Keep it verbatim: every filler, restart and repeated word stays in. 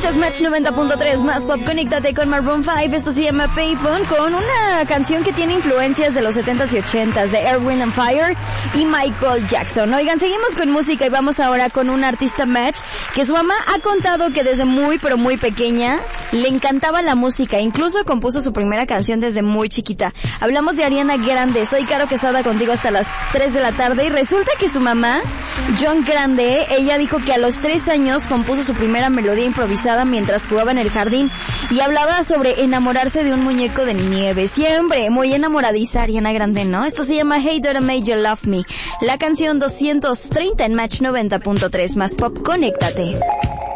Escuchas Match noventa punto tres más pop. Conéctate con Maroon cinco. Esto se llama Payphone, con una canción que tiene influencias de los setentas y ochentas de Earth, Wind and Fire y Michael Jackson. Oigan, seguimos con música y vamos ahora con un artista Match que su mamá ha contado que desde muy pero muy pequeña le encantaba la música. Incluso compuso su primera canción desde muy chiquita. Hablamos de Ariana Grande. Soy Caro Quesada contigo hasta las tres de la tarde y resulta que su mamá, John Grande, ella dijo que a los tres años compuso su primera melodía improvisada mientras jugaba en el jardín y hablaba sobre enamorarse de un muñeco de nieve. Siempre muy enamoradiza Ariana Grande, ¿no? Esto se llama Hey Don't Make You Love Me, la canción doscientos treinta en Match noventa punto tres más pop. Conéctate.